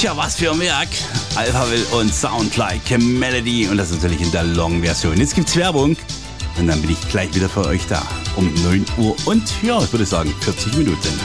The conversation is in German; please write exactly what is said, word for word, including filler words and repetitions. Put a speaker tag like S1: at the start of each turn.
S1: Tja, was für ein Werk. Alphaville und Sound Like a Melody. Und das natürlich in der Long-Version. Jetzt gibt's Werbung. Und dann bin ich gleich wieder für euch da. Um neun Uhr und, ja, ich würde sagen, vierzig Minuten.